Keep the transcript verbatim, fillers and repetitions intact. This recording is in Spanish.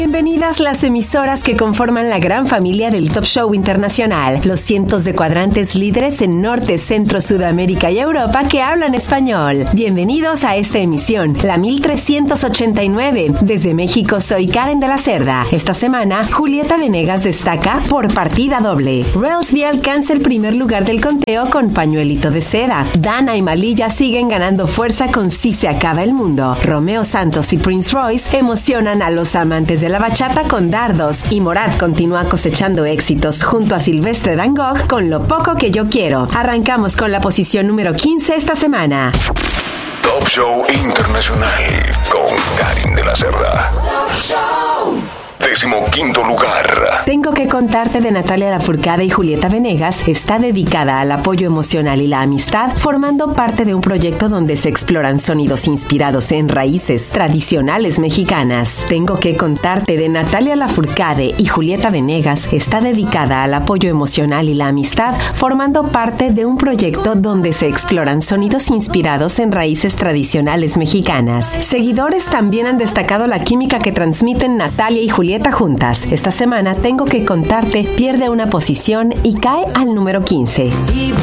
Bienvenidas las emisoras que conforman la gran familia del Top Show Internacional, los cientos de cuadrantes líderes en Norte, Centro, Sudamérica y Europa que hablan español. Bienvenidos a esta emisión, la mil trescientos ochenta y nueve. Desde México soy Karen de la Cerda. Esta semana, Julieta Venegas destaca por partida doble. Relsby alcanza el primer lugar del conteo con Pañuelito de Seda. Dana y Malilla siguen ganando fuerza con Si se acaba el mundo. Romeo Santos y Prince Royce emocionan a los amantes de la bachata con Dardos, y Morat continúa cosechando éxitos junto a Silvestre Dangond con Lo poco que yo quiero. Arrancamos con la posición número quince esta semana. Top Show Internacional con Karen de la Cerda. Top Show. Décimo quinto lugar. Tengo que contarte de Natalia Lafourcade y Julieta Venegas. Está dedicada al apoyo emocional y la amistad, formando parte de un proyecto donde se exploran sonidos inspirados en raíces tradicionales mexicanas. Tengo que contarte de Natalia Lafourcade y Julieta Venegas. Está dedicada al apoyo emocional y la amistad, formando parte de un proyecto donde se exploran sonidos inspirados en raíces tradicionales mexicanas. Seguidores también han destacado la química que transmiten Natalia y Julieta juntas. Esta semana Tengo que contarte pierde una posición y cae al número quince.